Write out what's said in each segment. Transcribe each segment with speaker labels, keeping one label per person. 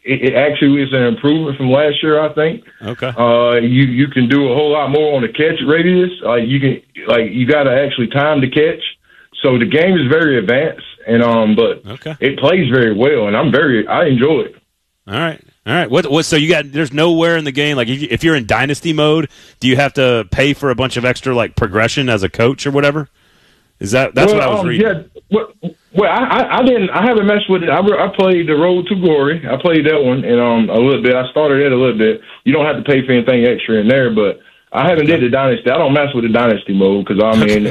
Speaker 1: it actually is an improvement from last year, I think.
Speaker 2: Okay.
Speaker 1: You can do a whole lot more on the catch radius. You got to actually time the catch. So the game is very advanced, and but it plays very well, and I enjoy it.
Speaker 2: All right. What? So there's nowhere in the game, like if you're in dynasty mode, do you have to pay for a bunch of extra like progression as a coach or whatever? That's what I was reading?
Speaker 1: Yeah. Well, I haven't messed with it. I played the Road to Glory. I played that one, and a little bit. I started it a little bit. You don't have to pay for anything extra in there, but I haven't did the dynasty. I don't mess with the dynasty mode because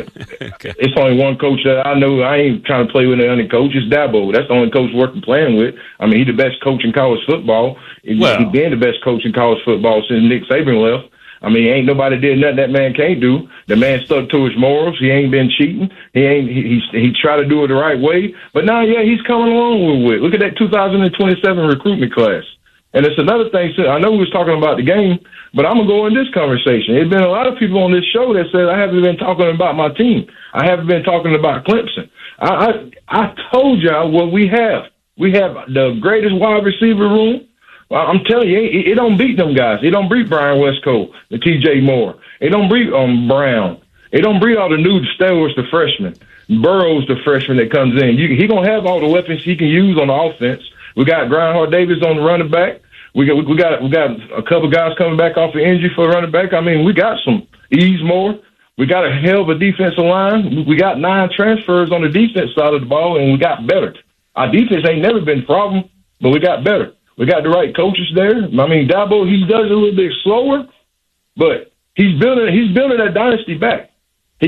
Speaker 1: it's only one coach that I know. I ain't trying to play with any other coach. It's Dabo. That's the only coach worth playing with. I mean, he's the best coach in college football. He's been the best coach in college football since Nick Saban left. I mean, ain't nobody did nothing that man can't do. The man stuck to his morals. He ain't been cheating. He tried to do it the right way. But now, he's coming along with it. Look at that 2027 recruitment class. And it's another thing. I know we was talking about the game, but I'm going to go in this conversation. There's been a lot of people on this show that said I haven't been talking about my team. I haven't been talking about Clemson. I told y'all what we have. We have the greatest wide receiver room. I'm telling you, it don't beat them guys. It don't beat Brian Westcott, the T.J. Moore. It don't beat Brown. It don't beat all the new Stalwarts, the freshman. Burrows, the freshman that comes in. He gonna have all the weapons he can use on the offense. We got Grindhard Davis on the running back. We got a couple guys coming back off the injury for running back. I mean, we got some ease more. We got a hell of a defensive line. We got 9 transfers on the defense side of the ball, and we got better. Our defense ain't never been a problem, but we got better. We got the right coaches there. I mean, Dabo, he does it a little bit slower, but he's building that dynasty back. He's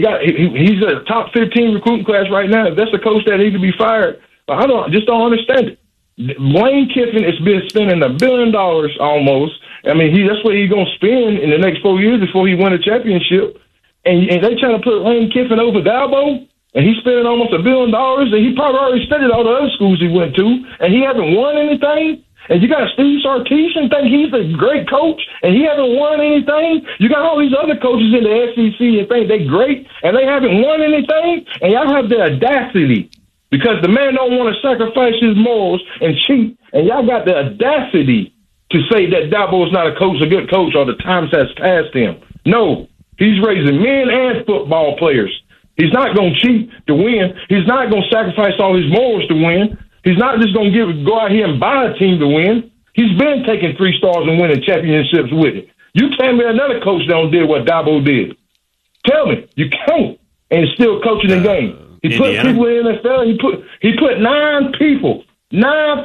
Speaker 1: a top 15 recruiting class right now. If that's a coach that needs to be fired, I don't understand it. Lane Kiffin has been spending $1 billion almost. I mean, that's what he's going to spend in the next 4 years before he win a championship. And they trying to put Lane Kiffin over Dabo, and he's spending almost $1 billion, and he probably already studied all the other schools he went to, and he hasn't won anything. And you got Steve Sarkisian think he's a great coach, and he hasn't won anything. You got all these other coaches in the SEC and think they're great, and they haven't won anything. And y'all have the audacity, because the man don't want to sacrifice his morals and cheat, and y'all got the audacity to say that Dabo is not a good coach, or the times has passed him. No, he's raising men and football players. He's not going to cheat to win. He's not going to sacrifice all his morals to win. He's not just going to go out here and buy a team to win. He's been taking 3 stars and winning championships with it. You tell me another coach don't did what Dabo did. Tell me. You can't. And still coaching the game. He put people in the NFL. He put 9 people in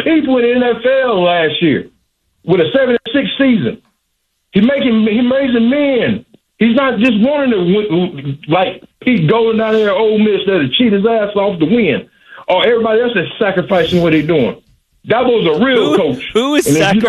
Speaker 1: the NFL last year with a 7-6 season. He raising men. He's not just wanting to, like Pete Golden down there at Ole Miss, that cheat his ass off to win. Or everybody else is sacrificing what they're doing. Dabo's a real coach.
Speaker 2: Who's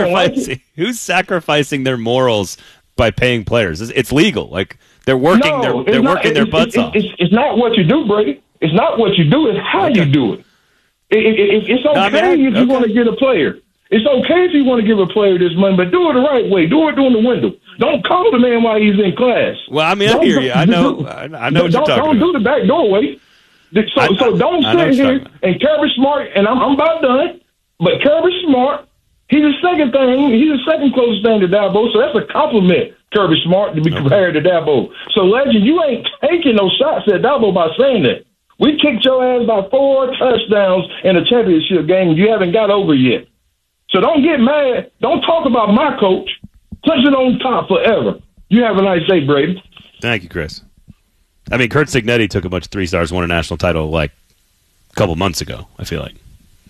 Speaker 2: sacrificing their morals by paying players? It's legal. Like they're working their butts off.
Speaker 1: It's not what you do, Brady. It's not what you do. It's how you do it. It's okay if you want to get a player. It's okay if you want to give a player this money, but do it the right way. Do it during the window. Don't call the man while he's in class.
Speaker 2: Well, I mean, I hear you. I know what you're talking about.
Speaker 1: Don't do the back doorway. So don't sit here and Kirby Smart, and I'm about done, but Kirby Smart, he's the second closest thing to Dabo, so that's a compliment, Kirby Smart, to be compared to Dabo. So, Legend, you ain't taking no shots at Dabo by saying that. We kicked your ass by 4 touchdowns in a championship game you haven't got over yet. So don't get mad. Don't talk about my coach. Clemson on top forever. You have a nice day, Brady.
Speaker 2: Thank you, Chris. I mean, Curt Cignetti took a bunch of 3 stars, won a national title like a couple months ago, I feel like.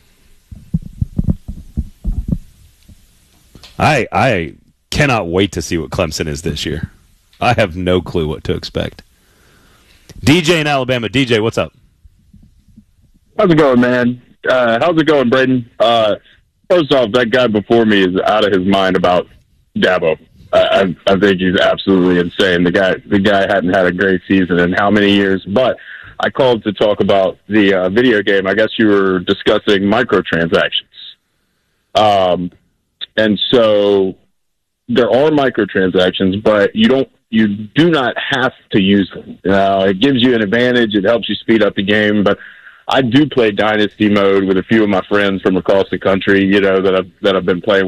Speaker 2: I cannot wait to see what Clemson is this year. I have no clue what to expect. DJ in Alabama. DJ, what's up?
Speaker 3: How's it going, man? How's it going, Braden? First off, that guy before me is out of his mind about Dabo. I think he's absolutely insane. The guy hadn't had a great season in how many years? But I called to talk about the video game. I guess you were discussing microtransactions. And so there are microtransactions, but you do not have to use them. It gives you an advantage. It helps you speed up the game. But I do play Dynasty mode with a few of my friends from across the country, that I've been playing